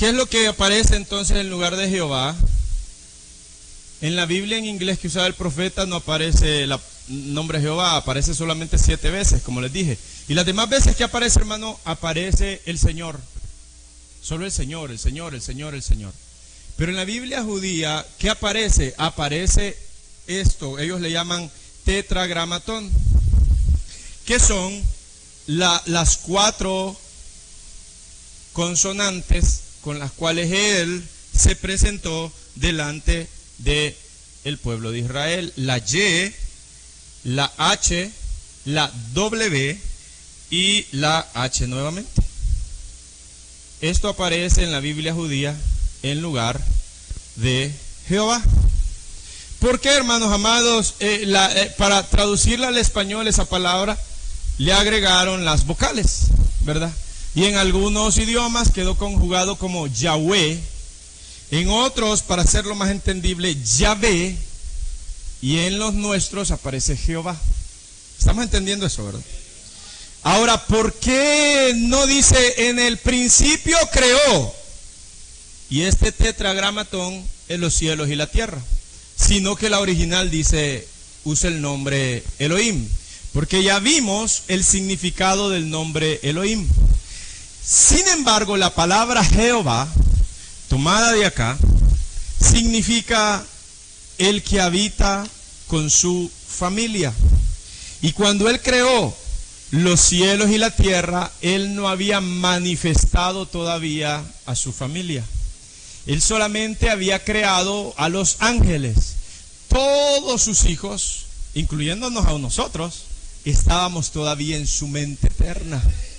¿Qué es lo que aparece entonces en lugar de Jehová? En la Biblia en inglés que usaba el profeta no aparece el nombre Jehová, aparece solamente 7 veces, como les dije. Y las demás veces que aparece, hermano, aparece el Señor. Solo el Señor, el Señor, el Señor, el Señor. Pero en la Biblia judía, ¿qué aparece? Aparece esto, ellos le llaman tetragramatón, que son las 4 consonantes con las cuales él se presentó delante del pueblo de Israel: la Y, la H, la W y la H nuevamente. Esto aparece en la Biblia judía en lugar de Jehová. ¿Por qué, hermanos amados? Para traducirla al español, esa palabra, le agregaron las vocales, ¿verdad? Y en algunos idiomas quedó conjugado como Yahweh, en otros, para hacerlo más entendible, Yahvé, y en los nuestros aparece Jehová. ¿Estamos entendiendo eso, verdad? Ahora, ¿por qué no dice en el principio creó? Y este tetragramatón en los cielos y la tierra, sino que la original dice, usa el nombre Elohim, porque ya vimos el significado del nombre Elohim. Sin embargo, la palabra Jehová, tomada de acá, significa el que habita con su familia. Y cuando él creó los cielos y la tierra, él no había manifestado todavía a su familia. Él solamente había creado a los ángeles. Todos sus hijos, incluyéndonos a nosotros, estábamos todavía en su mente eterna.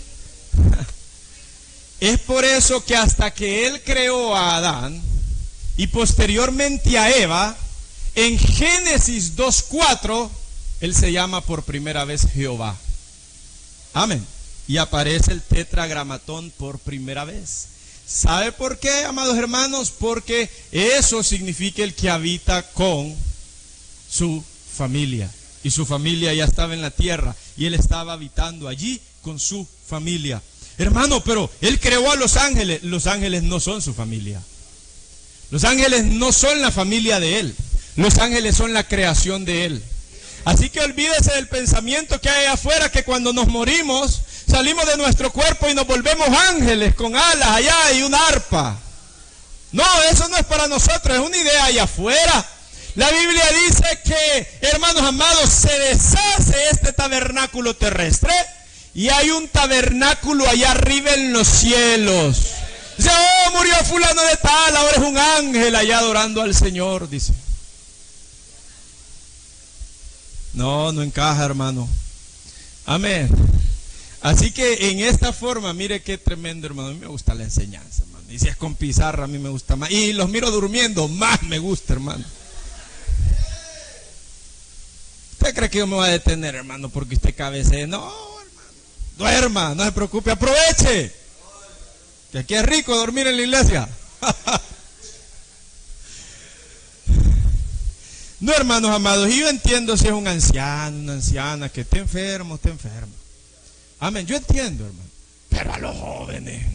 Es por eso que hasta que él creó a Adán y posteriormente a Eva, en Génesis 2:4, él se llama por primera vez Jehová. Amén. Y aparece el tetragramatón por primera vez. ¿Sabe por qué, amados hermanos? Porque eso significa el que habita con su familia. Y su familia ya estaba en la tierra y él estaba habitando allí con su familia. Hermano, pero él creó a los ángeles. Los ángeles no son su familia. Los ángeles no son la familia de él. Los ángeles son la creación de él. Así que olvídese del pensamiento que hay afuera, que cuando nos morimos salimos de nuestro cuerpo y nos volvemos ángeles con alas allá y una arpa. No, eso no es para nosotros, es una idea allá afuera. La Biblia dice que, hermanos amados, se deshace este tabernáculo terrestre y hay un tabernáculo allá arriba en los cielos. Dice, oh, murió fulano de tal, ahora es un ángel allá adorando al Señor, dice. No, no encaja, hermano. Amén. Así que en esta forma, mire qué tremendo, hermano. A mí me gusta la enseñanza, hermano. Y si es con pizarra, a mí me gusta más. Y los miro durmiendo, más me gusta, hermano. ¿Usted cree que yo me voy a detener, hermano, porque usted cabecee? No, hermano. Duerma, no se preocupe, aproveche. Que aquí es rico dormir en la iglesia. No, hermanos amados, y yo entiendo si es un anciano, una anciana que esté enfermo, esté enfermo. Amén, yo entiendo, hermano. Pero a los jóvenes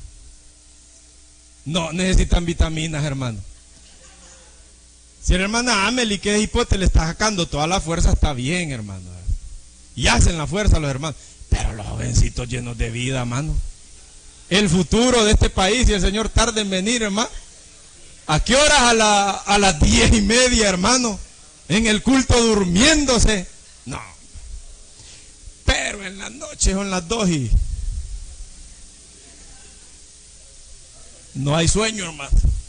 no necesitan vitaminas, hermano. Si la hermana Amelie, que es hipote, le está sacando toda la fuerza, está bien, hermano. Y hacen la fuerza los hermanos. Pero los jovencitos llenos de vida, hermano. El futuro de este país, y el Señor tarde en venir, hermano. ¿A qué horas? A las 10:30, hermano. En el culto durmiéndose. No. Pero en la noche son las 2 y no hay sueño, hermano.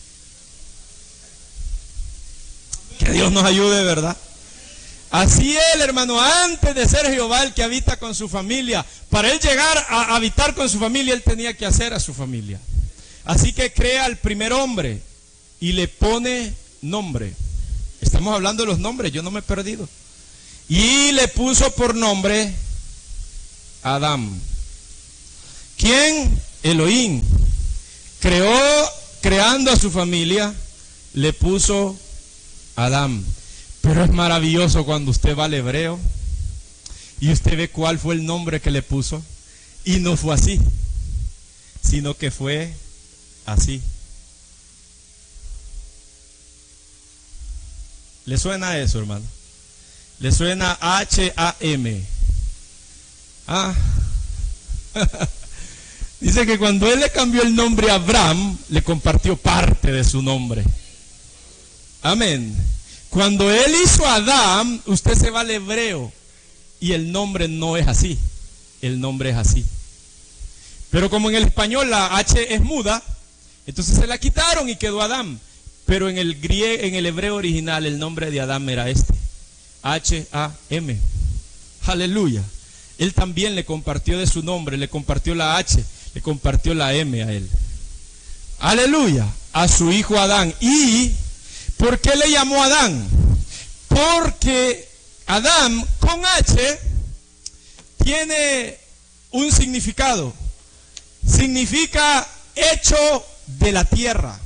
Que Dios nos ayude, ¿verdad? Así él, hermano, antes de ser Jehová el que habita con su familia, para él llegar a habitar con su familia, él tenía que hacer a su familia. Así que crea al primer hombre y le pone nombre. Estamos hablando de los nombres, yo no me he perdido. Y le puso por nombre Adán. ¿Quién? Elohim. Creando a su familia, le puso Adán. Pero es maravilloso cuando usted va al hebreo y usted ve cuál fue el nombre que le puso. Y no fue así, sino que fue así. ¿Le suena eso, hermano? ¿Le suena H-A-M? Ah. Dice que cuando él le cambió el nombre a Abraham, le compartió parte de su nombre. Amén. Cuando él hizo a Adán, usted se va al hebreo y el nombre no es así. El nombre es así. Pero como en el español la H es muda, entonces se la quitaron y quedó Adán. Pero en el griego, en el hebreo original, el nombre de Adán era este: H-A-M. Aleluya. Él también le compartió de su nombre, le compartió la H, le compartió la M a él. Aleluya. A su hijo Adán. ¿Y por qué le llamó Adán? Porque Adán con H tiene un significado. Significa hecho de la tierra.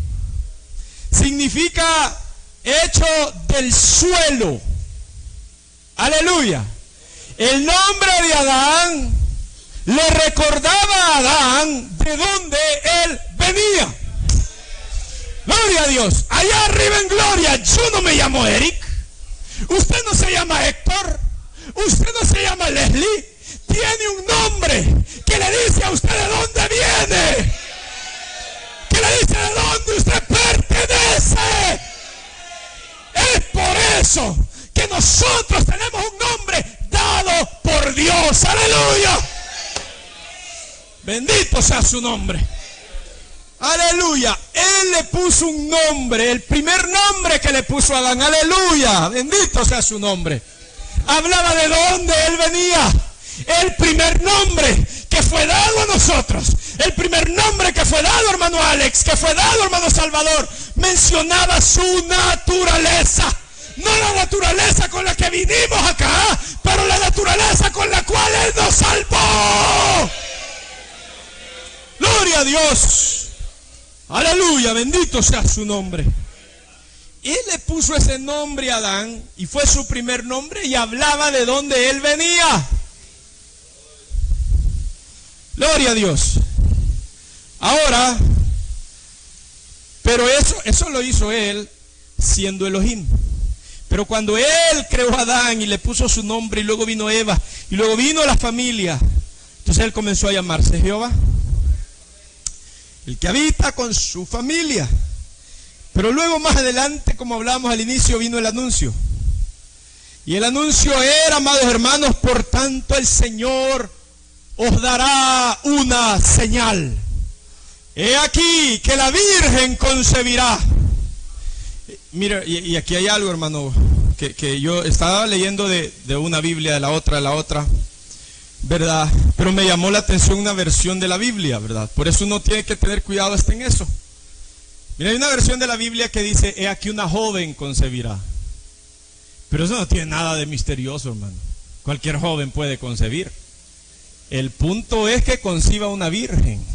Significa hecho del suelo. Aleluya. El nombre de Adán le recordaba a Adán de dónde él venía. Gloria a Dios. Allá arriba en gloria, yo no me llamo Eric. Usted no se llama Héctor. Usted no se llama Leslie. Tiene un nombre que le dice a usted de dónde viene. Que le dice de dónde usted pertenece. Es por eso que nosotros tenemos un nombre dado por Dios. Aleluya. Bendito sea su nombre. Aleluya. Él le puso un nombre, el primer nombre que le puso a Adán. Aleluya. Bendito sea su nombre. Hablaba de dónde él venía. El primer nombre que fue dado a nosotros, el primer nombre que fue dado, hermano Alex, que fue dado, hermano Salvador, mencionaba su naturaleza. No la naturaleza con la que vinimos acá, pero la naturaleza con la cual Él nos salvó. Gloria a Dios. Aleluya, bendito sea su nombre. Él le puso ese nombre a Adán y fue su primer nombre y hablaba de dónde él venía. Gloria a Dios. Ahora, pero eso lo hizo él siendo Elohim. Pero cuando él creó a Adán y le puso su nombre y luego vino Eva y luego vino la familia, entonces él comenzó a llamarse Jehová, el que habita con su familia. Pero luego más adelante, como hablamos al inicio, vino el anuncio. Y el anuncio era, amados hermanos, por tanto el Señor os dará una señal. He aquí que la Virgen concebirá. Mira, y aquí hay algo, hermano, que yo estaba leyendo de una Biblia, de la otra, ¿verdad? Pero me llamó la atención una versión de la Biblia, ¿verdad? Por eso uno tiene que tener cuidado hasta en eso. Mira, hay una versión de la Biblia que dice, he aquí una joven concebirá. Pero eso no tiene nada de misterioso, hermano. Cualquier joven puede concebir. El punto es que conciba una virgen.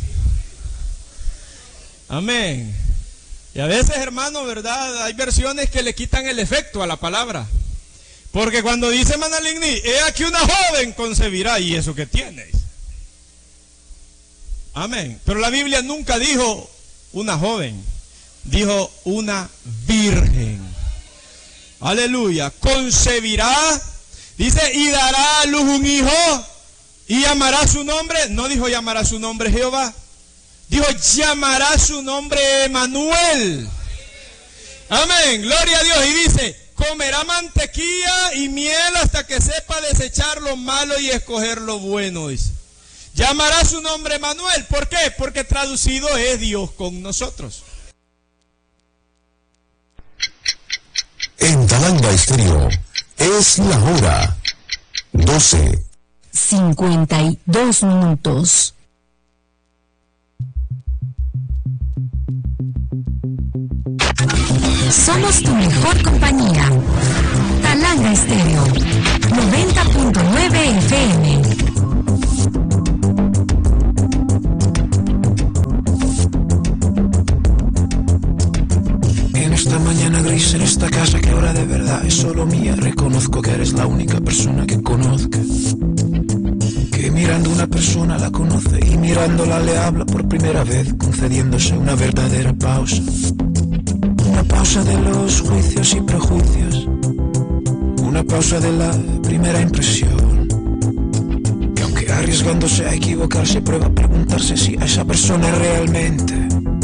Amén. Y a veces, hermano, ¿verdad? Hay versiones que le quitan el efecto a la palabra. Porque cuando dice Manaligni, he aquí una joven concebirá, ¿y eso qué tienes? Amén. Pero la Biblia nunca dijo una joven. Dijo una virgen. Aleluya. Concebirá. Dice, y dará a luz un hijo. Y llamará su nombre. No dijo llamará su nombre Jehová. Dijo llamará su nombre Emanuel. Amén. Gloria a Dios. Y dice, comerá mantequilla y miel hasta que sepa desechar lo malo y escoger lo bueno. Dice. Llamará su nombre Emanuel. ¿Por qué? Porque traducido es Dios con nosotros. En Talanga Estéreo es la hora 12:52. Somos tu mejor compañía. Talanga Estéreo 90.9 FM. Esta mañana gris en esta casa que ahora de verdad es solo mía, reconozco que eres la única persona que conozca, que mirando a una persona la conoce y mirándola le habla por primera vez, concediéndose una verdadera pausa. Una pausa pausa de los juicios y prejuicios, una pausa de la primera impresión, que aunque arriesgándose a equivocarse prueba a preguntarse si a esa persona realmente